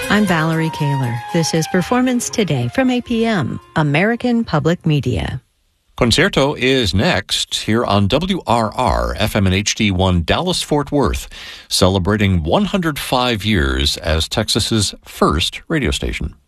I'm Valerie Kaler. This is Performance Today from APM, American Public Media. Concerto is next here on WRR FM and HD1 Dallas-Fort Worth, celebrating 105 years as Texas's first radio station.